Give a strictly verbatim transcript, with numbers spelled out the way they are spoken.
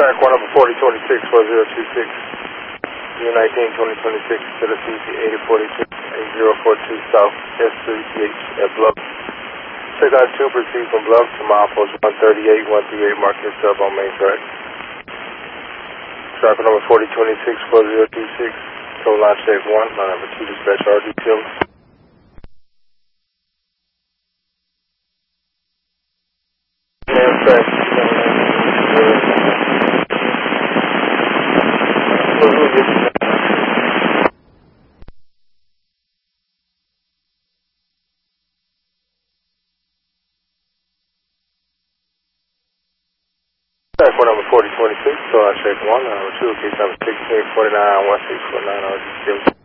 Track one number forty twenty-six, four zero two six. June nineteenth, twenty twenty-six, to the C C eighty forty-two, eight zero four two South, S three C H at Bluff. Check out two, proceed from Bluff to milepost one thirty-eight, one thirty-eight, mark yourself on main track. Track number forty twenty-six, four zero two six, tow line check one, line number two, dispatch R D T. Main track. Track one number forty twenty-six, tow line check one, line number two, case number sixteen forty-nine, one six four nine, R D T.